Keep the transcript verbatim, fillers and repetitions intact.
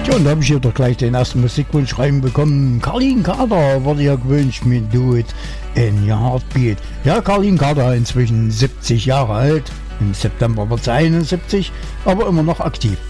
Ja, und da habe ich hier doch gleich den ersten Musikwunsch reinbekommen. Carlin Kader wurde ja gewünscht mit Do It in Your Heartbeat. Ja, Carlin Kader inzwischen siebzig Jahre alt. Im September wird sie einundsiebzig, aber immer noch aktiv.